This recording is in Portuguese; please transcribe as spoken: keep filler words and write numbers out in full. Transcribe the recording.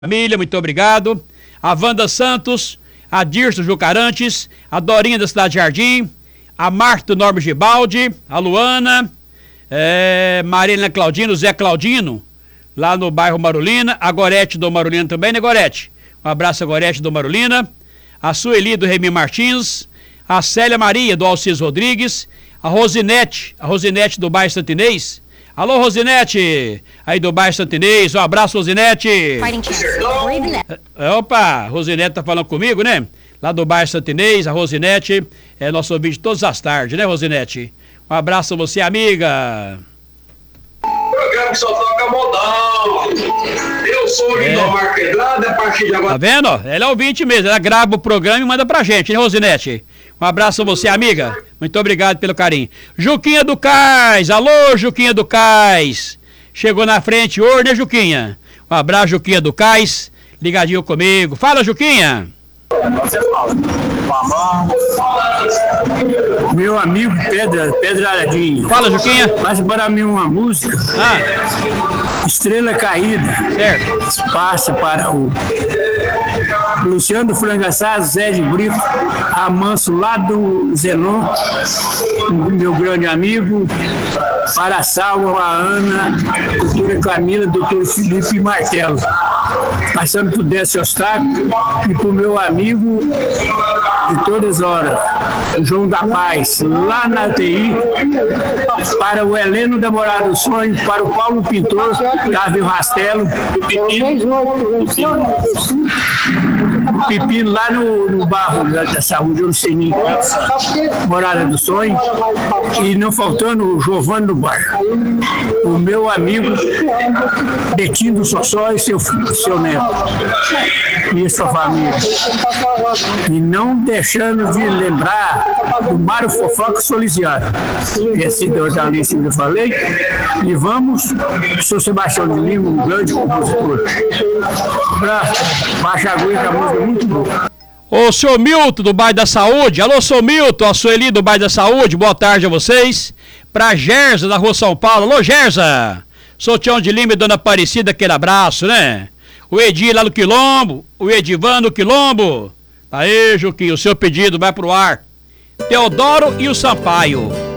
Família, muito obrigado. A Wanda Santos, a Dirce Jucarantes, a Dorinha da Cidade Jardim, a Marta do Norma Gibaldi, a Luana, é, Marilena Claudino, Zé Claudino, lá no bairro Marulina, a Gorete do Marulina também, né, Gorete? Um abraço a Gorete do Marulina, a Sueli do Remy Martins, a Célia Maria do Alcides Rodrigues, a Rosinete, a Rosinete do bairro Santo Inês. Alô, Rosinete, aí do bairro Santo Inês, um abraço, Rosinete. É, opa, Rosinete tá falando comigo, né? Lá do bairro Santo Inês, a Rosinete é nosso ouvinte todas as tardes, né, Rosinete? Um abraço a você, amiga. Programa que só toca modão. Eu sou o Lindomar Quebrada, a partir de agora. Tá vendo? Ela é ouvinte mesmo, ela grava o programa e manda pra gente, né, Rosinete? Um abraço a você, amiga. Muito obrigado pelo carinho. Juquinha do Cais. Alô, Juquinha do Cais. Chegou na frente hoje, né, Juquinha? Um abraço, Juquinha do Cais. Ligadinho comigo. Fala, Juquinha. Meu amigo Pedra, Pedradinho. Fala, Juquinha. Faz para mim uma música. Ah. Estrela Caída. Certo. Passa para o Luciano Frangaçado, Zé de Brito, Amanso lá do Zenon, meu grande amigo, para a Salva, a Ana, a doutora Camila, doutor Felipe Martelo. Passando por Décio Eustáquio e para o meu amigo de todas as horas, o João da Paz, lá na U T I, para o Heleno da Morada do Sonho, para o Paulo Pintor, Davi Rastelo, o Pepino lá no, no barro da saúde, eu não sei nem, Morada do Sonho, e não faltando o Giovanni do Bairro, o meu amigo Betinho do Sossó e seu filho, seu neto, e sua família. E não deixando de lembrar do Mário Fofoca Soliziano, esse da lista que eu falei, e vamos, sou Sebastião de Lima, um grande compositor, para Baixa Aguenta, a música muito boa. Ô, senhor Milton do bairro da Saúde. Alô, senhor Milton, a Sueli do bairro da Saúde, boa tarde a vocês. Pra Gerza da Rua São Paulo. Alô, Gerza. Sou Tião de Lima e Dona Aparecida, aquele abraço, né? O Edi lá no Quilombo, o Edivan no Quilombo. Aê, Juquinho, o seu pedido vai pro ar. Teodoro e o Sampaio.